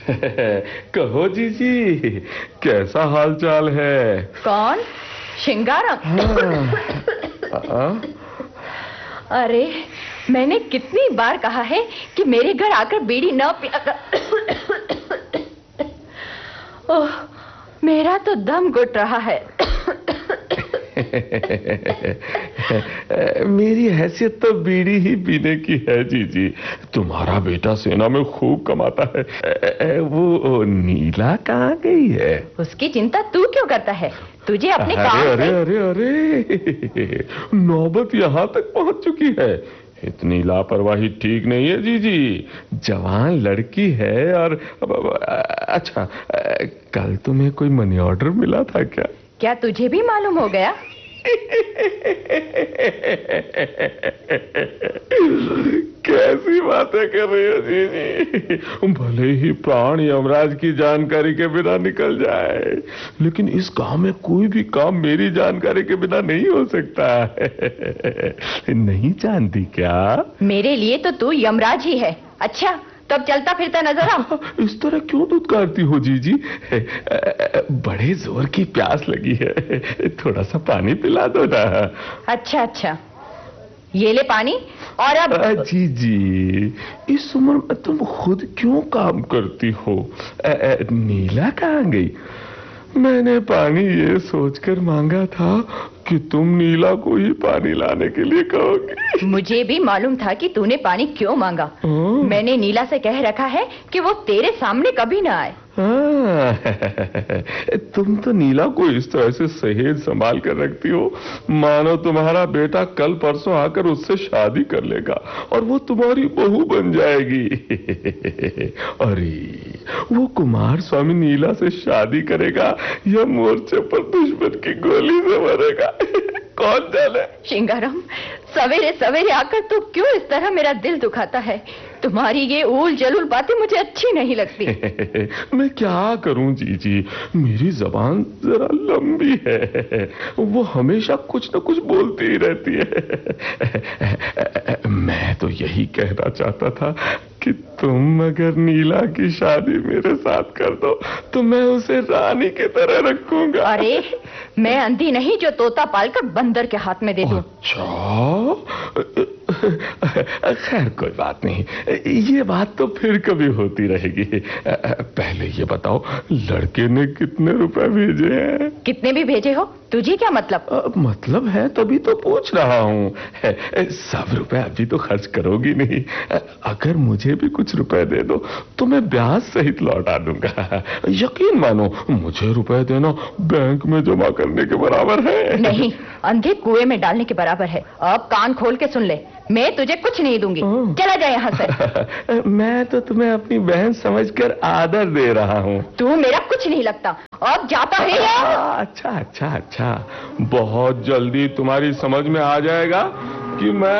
कहो जीजी, कैसा हाल चाल है? कौन? शिंगारम? हाँ। अरे, मैंने कितनी बार कहा है कि मेरे घर आकर बीड़ी न पिया कर। ओह, मेरा तो दम घुट रहा है। मेरी हैसियत तो बीड़ी ही पीने की है जीजी। तुम्हारा बेटा सेना में खूब कमाता है। वो नीला कहाँ गई है? उसकी चिंता तू क्यों करता है? तुझे अपने काम से... अरे अरे अरे, नौबत यहाँ तक पहुंच चुकी है। इतनी लापरवाही ठीक नहीं है जीजी। जवान लड़की है और अच्छा, कल तुम्हें कोई मनी ऑर्डर मिला था क्या? क्या तुझे भी मालूम हो गया? कैसी बातें कर रही हो जीजी? भले ही प्राण यमराज की जानकारी के बिना निकल जाए, लेकिन इस गांव में कोई भी काम मेरी जानकारी के बिना नहीं हो सकता है। नहीं जानती क्या? मेरे लिए तो तू यमराज ही है। अच्छा, तब चलता फिरता नजर आ। इस तरह क्यों दुत्कारती हो जीजी? बड़े जोर की प्यास लगी है, थोड़ा सा पानी पिला दो ना। अच्छा अच्छा, ये ले पानी। और अब जीजी, इस उम्र में तुम खुद क्यों काम करती हो? नीला कहाँ गई? मैंने पानी ये सोचकर मांगा था कि तुम नीला को ही पानी लाने के लिए कहोगे। मुझे भी मालूम था कि तूने पानी क्यों मांगा। मैंने नीला से कह रखा है कि वो तेरे सामने कभी ना आए। तुम तो नीला को इस तरह से सहेज संभाल कर रखती हो, मानो तुम्हारा बेटा कल परसों आकर उससे शादी कर लेगा और वो तुम्हारी बहू बन जाएगी। अरे, वो कुमार स्वामी नीला से शादी करेगा या मोर्चे पर दुश्मन की गोली से मरेगा, कौन जाने। शिंगारम, सवेरे सवेरे आकर तू क्यों इस तरह मेरा दिल दुखाता है? तुम्हारी ये ऊल जलूल बातें मुझे अच्छी नहीं लगती। मैं क्या करूं जीजी, मेरी जबान जरा लंबी है, वो हमेशा कुछ न कुछ बोलती ही रहती है। मैं तो यही कहना चाहता था कि तुम अगर नीला की शादी मेरे साथ कर दो तो मैं उसे रानी की तरह रखूंगा। अरे, मैं अंधी नहीं जो तोता पालकर बंदर के हाथ में दे दूं। अच्छा, खैर कोई बात नहीं, ये बात तो फिर कभी होती रहेगी। पहले ये बताओ, लड़के ने कितने रुपए भेजे हैं? कितने भी भेजे हो, तुझे क्या मतलब? मतलब है तभी तो पूछ रहा हूँ। सब रुपए अभी तो खर्च करोगी नहीं। अगर मुझे भी कुछ रुपए दे दो तो मैं ब्याज सहित लौटा दूंगा। यकीन मानो, मुझे रुपए देना बैंक में जमा करने के बराबर है। नहीं, अंधे कुएं में डालने के बराबर है। अब कान खोल के सुन ले, मैं तुझे कुछ नहीं दूंगी। चला जा यहाँ से। मैं तो तुम्हें अपनी बहन समझकर आदर दे रहा हूँ। तू मेरा कुछ नहीं लगता। अब जाता है या? अच्छा अच्छा अच्छा, बहुत जल्दी तुम्हारी समझ में आ जाएगा कि मैं